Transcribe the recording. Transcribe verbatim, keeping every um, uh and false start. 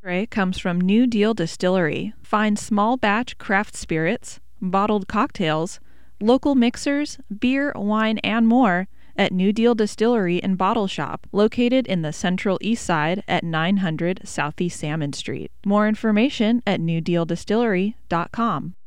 Spray comes from New Deal Distillery. Find small batch craft spirits, bottled cocktails, local mixers, beer, wine, and more at New Deal Distillery and Bottle Shop, located in the Central East Side at nine hundred Southeast Salmon Street. More information at new deal distillery dot com.